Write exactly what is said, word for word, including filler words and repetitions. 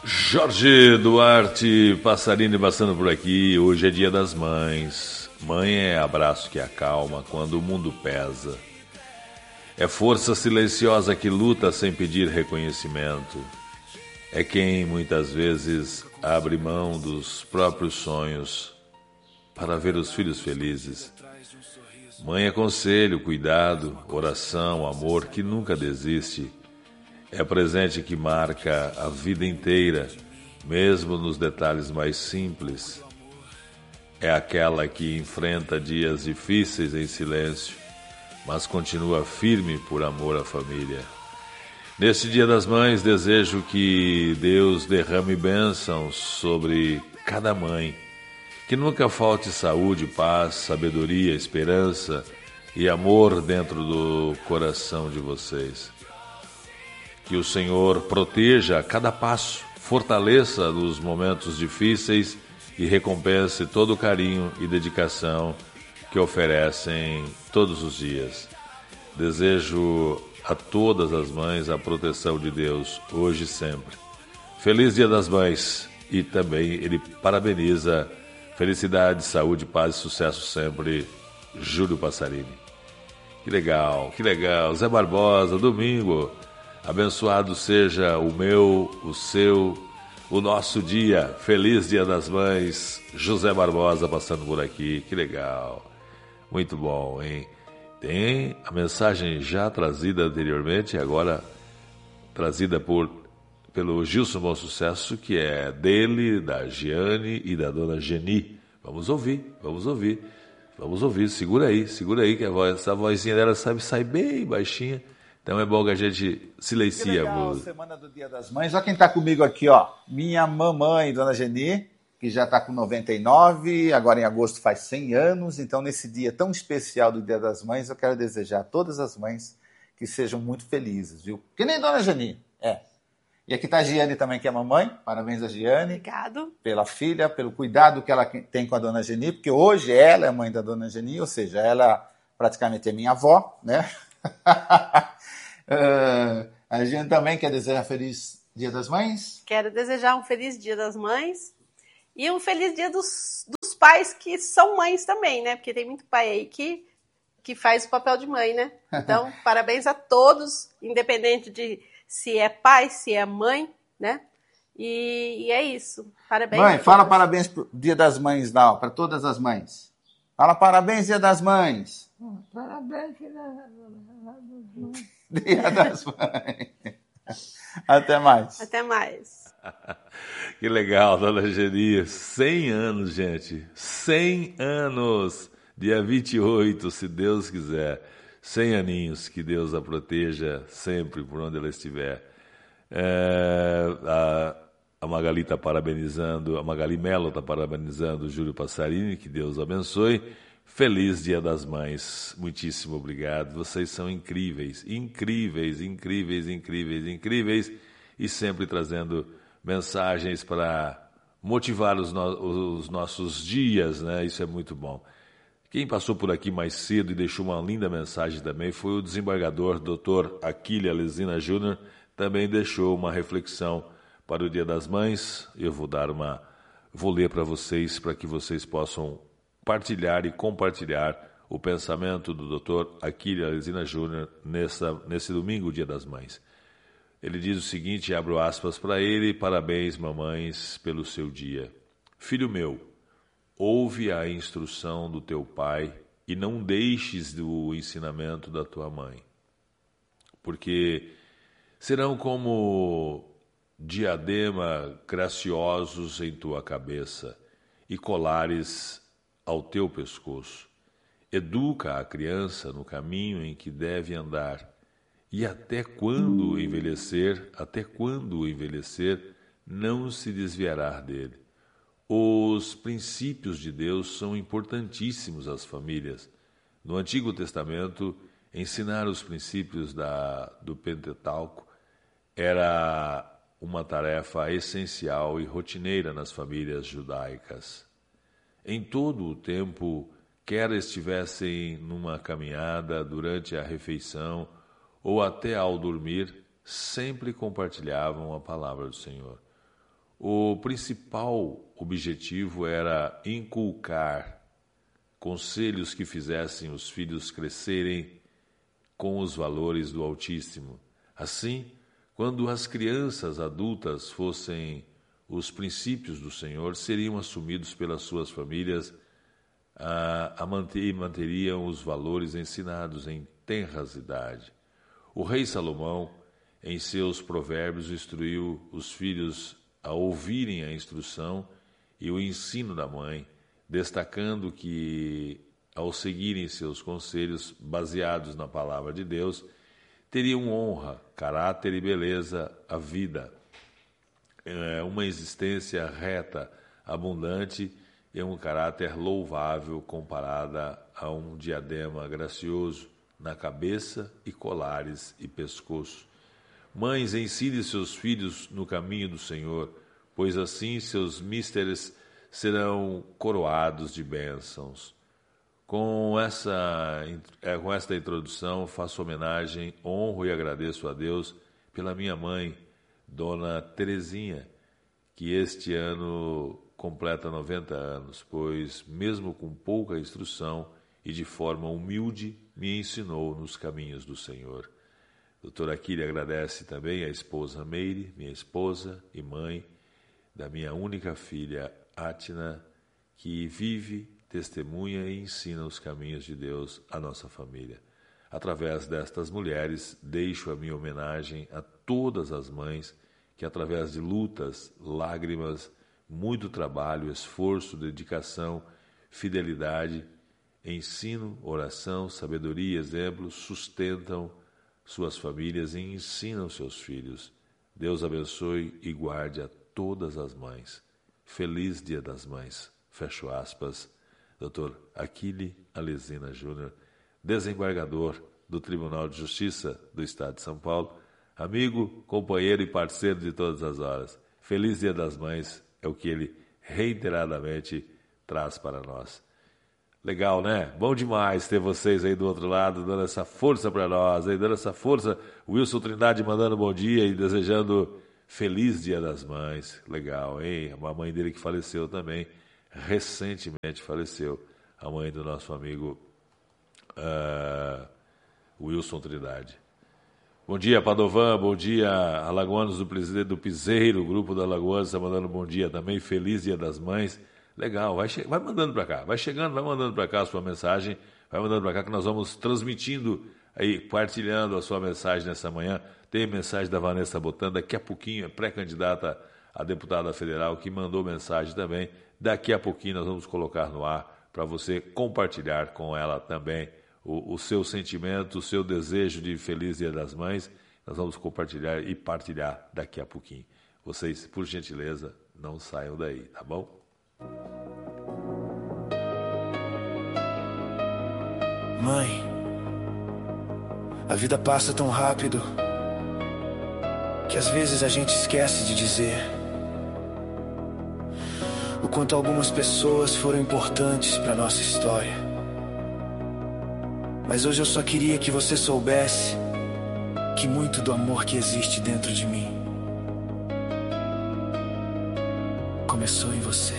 Jorge Duarte Passarini passando por aqui. Hoje é dia das mães. Mãe é abraço que acalma quando o mundo pesa. É força silenciosa que luta sem pedir reconhecimento. É quem muitas vezes abre mão dos próprios sonhos para ver os filhos felizes. Mãe é conselho, cuidado, oração, amor que nunca desiste. É presente que marca a vida inteira, mesmo nos detalhes mais simples. É aquela que enfrenta dias difíceis em silêncio, mas continua firme por amor à família. Neste Dia das Mães, desejo que Deus derrame bênçãos sobre cada mãe, que nunca falte saúde, paz, sabedoria, esperança e amor dentro do coração de vocês. Que o Senhor proteja a cada passo, fortaleça nos momentos difíceis e recompense todo o carinho e dedicação que oferecem todos os dias. Desejo a todas as mães a proteção de Deus, hoje e sempre. Feliz Dia das Mães! E também ele parabeniza, felicidade, saúde, paz e sucesso sempre, Júlio Passarini. Que legal, que legal. Zé Barbosa, domingo. Abençoado seja o meu, o seu, o nosso dia. Feliz Dia das Mães. José Barbosa passando por aqui. Que legal. Muito bom, hein? Tem a mensagem já trazida anteriormente, agora trazida por, pelo Gilson Bom Sucesso, que é dele, da Giane e da dona Geni. Vamos ouvir, vamos ouvir. Vamos ouvir. Segura aí, segura aí, que a voz, essa vozinha dela sabe, sai bem baixinha. Então é bom que a gente silencia. Que legal, semana do Dia das Mães. Olha quem está comigo aqui, ó. Minha mamãe, dona Geni, que já está com noventa e nove, agora em agosto faz cem anos. Então, nesse dia tão especial do Dia das Mães, eu quero desejar a todas as mães que sejam muito felizes, viu? Que nem dona Geni, é. E aqui está a Giane também, que é mamãe. Parabéns a Giane. Obrigado. Pela filha, pelo cuidado que ela tem com a dona Geni, porque hoje ela é mãe da dona Geni, ou seja, ela praticamente é minha avó, né? Uh, a gente também quer desejar feliz Dia das Mães. Quero desejar um feliz Dia das Mães e um feliz Dia dos, dos pais que são mães também, né? Porque tem muito pai aí que, que faz o papel de mãe, né? Então, parabéns a todos, independente de se é pai, se é mãe, né? E, e é isso. Parabéns. Mãe, fala parabéns pro Dia das Mães, não, para todas as mães. Fala parabéns, Dia das Mães. Parabéns, Dia das Mães. Dia das Mães. Até mais. Até mais. Que legal, dona Geni. cem anos, gente. cem anos. Dia vinte e oito, se Deus quiser. cem aninhos. Que Deus a proteja sempre por onde ela estiver. É, a, a Magali está parabenizando, a Magali Mello está parabenizando o Júlio Passarini. Que Deus abençoe. Feliz Dia das Mães, muitíssimo obrigado, vocês são incríveis, incríveis, incríveis, incríveis, incríveis e sempre trazendo mensagens para motivar os, no- os nossos dias, né? Isso é muito bom. Quem passou por aqui mais cedo e deixou uma linda mensagem também foi o desembargador doutor Aquília Lesina Júnior, também deixou uma reflexão para o Dia das Mães. Eu vou dar uma, vou ler para vocês para que vocês possam partilhar e compartilhar o pensamento do doutor Aquília Lesina Júnior nessa, nesse domingo, Dia das Mães. Ele diz o seguinte, abro aspas para ele: parabéns, mamães, pelo seu dia. Filho meu, ouve a instrução do teu pai e não deixes do ensinamento da tua mãe, porque serão como diadema graciosos em tua cabeça e colares ao teu pescoço. Educa a criança no caminho em que deve andar, e até quando envelhecer, até quando envelhecer, não se desviará dele. Os princípios de Deus são importantíssimos às famílias. No Antigo Testamento, ensinar os princípios da, do Pentateuco era uma tarefa essencial e rotineira nas famílias judaicas. Em todo o tempo, quer estivessem numa caminhada, durante a refeição ou até ao dormir, sempre compartilhavam a palavra do Senhor. O principal objetivo era inculcar conselhos que fizessem os filhos crescerem com os valores do Altíssimo. Assim, quando as crianças adultas fossem os princípios do Senhor, seriam assumidos pelas suas famílias a, a manter, e manteriam os valores ensinados em tenras idade. O rei Salomão, em seus provérbios, instruiu os filhos a ouvirem a instrução e o ensino da mãe, destacando que, ao seguirem seus conselhos baseados na palavra de Deus, teriam honra, caráter e beleza à vida, uma existência reta, abundante e um caráter louvável comparada a um diadema gracioso na cabeça e colares e pescoço. Mães, ensinem seus filhos no caminho do Senhor, pois assim seus místeres serão coroados de bênçãos. Com essa, com esta introdução, faço homenagem, honro e agradeço a Deus pela minha mãe, Dona Terezinha, que este ano completa noventa anos, pois, mesmo com pouca instrução e de forma humilde, me ensinou nos caminhos do Senhor. Doutor Aquile agradece também a esposa Meire, minha esposa e mãe da minha única filha, Atna, que vive, testemunha e ensina os caminhos de Deus à nossa família. Através destas mulheres, deixo a minha homenagem a todas as mães que, através de lutas, lágrimas, muito trabalho, esforço, dedicação, fidelidade, ensino, oração, sabedoria, exemplo, sustentam suas famílias e ensinam seus filhos. Deus abençoe e guarde a todas as mães. Feliz Dia das Mães. Fecho aspas. doutor Aquile Alesina Júnior, desembargador do Tribunal de Justiça do Estado de São Paulo, amigo, companheiro e parceiro de todas as horas. Feliz Dia das Mães é o que ele reiteradamente traz para nós. Legal, né? Bom demais ter vocês aí do outro lado, dando essa força para nós, aí, dando essa força. Wilson Trindade mandando bom dia e desejando feliz Dia das Mães. Legal, hein? A mãe dele que faleceu também, recentemente faleceu, a mãe do nosso amigo uh, Wilson Trindade. Bom dia, Padovan, bom dia, Alagoanos do, do Piseiro, o grupo da Alagoanos está mandando bom dia também, feliz Dia das Mães. Legal, vai, che- vai mandando para cá, vai chegando, vai mandando para cá a sua mensagem, vai mandando para cá que nós vamos transmitindo, aí, partilhando a sua mensagem nessa manhã. Tem mensagem da Vanessa Botan, daqui a pouquinho, é pré-candidata a deputada federal, que mandou mensagem também. Daqui a pouquinho nós vamos colocar no ar para você compartilhar com ela também o, o seu sentimento, o seu desejo de feliz Dia das Mães. Nós vamos compartilhar e partilhar daqui a pouquinho. Vocês, por gentileza, não saiam daí, tá bom? Mãe, a vida passa tão rápido que às vezes a gente esquece de dizer o quanto algumas pessoas foram importantes para nossa história. Mas hoje eu só queria que você soubesse que muito do amor que existe dentro de mim começou em você.